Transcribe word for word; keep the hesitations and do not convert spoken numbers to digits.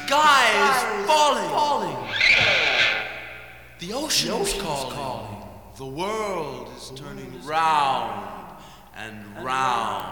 sky is falling. falling. The ocean is calling. The world is turning round and round.